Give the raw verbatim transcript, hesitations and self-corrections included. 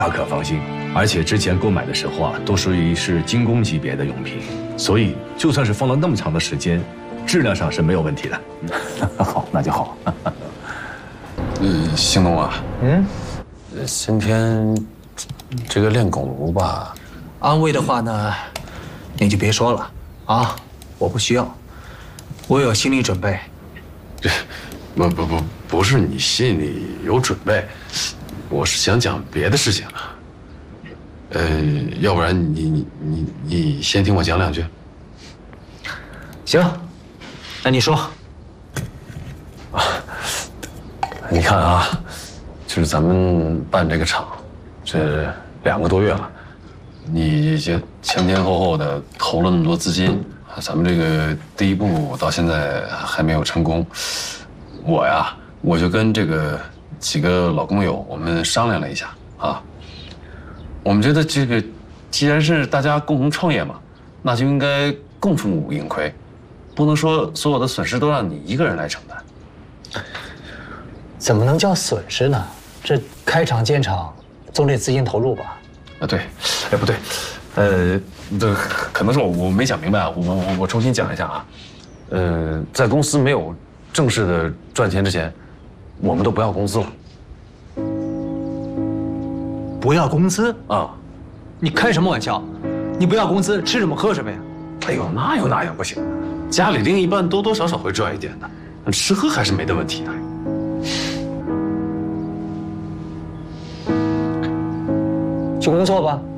大可放心。而且之前购买的时候啊，都属于是精工级别的用品，所以就算是放了那么长的时间，质量上是没有问题的。 好，那就好。 嗯，兴东啊， 嗯， 今天这个练拱炉吧， 安慰的话呢，你就别说了啊，我不需要，我有心理准备。 这不不不不是你心里有准备，我是想讲别的事情啊。呃，要不然你你你你先听我讲两句。 行，那你说。 啊，你看啊，就是咱们办这个厂，这两个多月了，你已经前前后后的投了那么多资金，咱们这个第一步到现在还没有成功。我呀，我就跟这个几个老工友，我们商量了一下啊。我们觉得这个，既然是大家共同创业嘛，那就应该共负盈亏，不能说所有的损失都让你一个人来承担。 怎么能叫损失呢？这开厂建厂总得资金投入吧？ 啊，对，哎，不对，呃，这可能是我我没讲明白啊，我我我重新讲一下啊。呃，在公司没有正式的赚钱之前，我们都不要工资了。 不要工资啊？ 你开什么玩笑？你不要工资，吃什么喝什么呀？ 哎呦，哪有那样不行？家里另一半多多少少会赚一点的，吃喝还是没得问题的。 去工作吧。